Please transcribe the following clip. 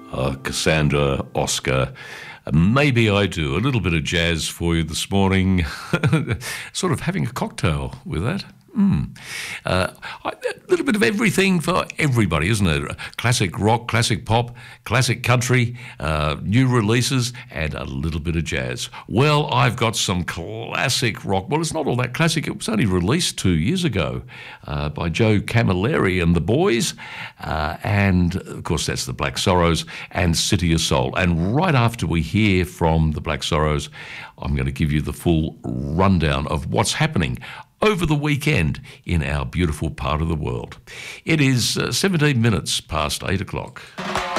Cassandra, Oscar. Maybe I do. A little bit of jazz for you this morning. Sort of having a cocktail with that. A little bit of everything for everybody, isn't it? Classic rock, classic pop, classic country, new releases, and a little bit of jazz. Well, I've got some classic rock. Well, it's not all that classic. It was only released 2 years ago by Joe Camilleri and the Boys. And, of course, that's the Black Sorrows and City of Soul. And right after we hear from the Black Sorrows, I'm going to give you the full rundown of what's happening over the weekend in our beautiful part of the world. It is 17 minutes past 8 o'clock.